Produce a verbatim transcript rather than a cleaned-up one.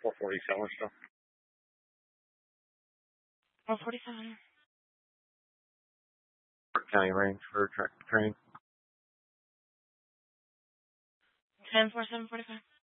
four forty-seven still. four forty-seven. County range for track training. ten four seven forty-five.